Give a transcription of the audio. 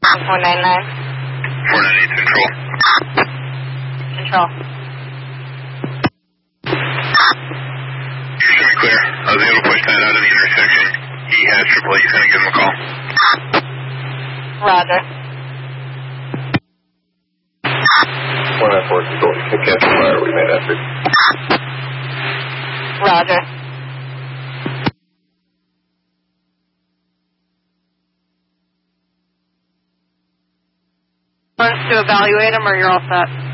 499. 498 Central. Control. You're semi-clear. I was able to push that out of the intersection. He has AAA. He's going to give him a call. Roger. 194 Control. You can catch fire. We made effort. Roger. Wants to evaluate him, or you're all set?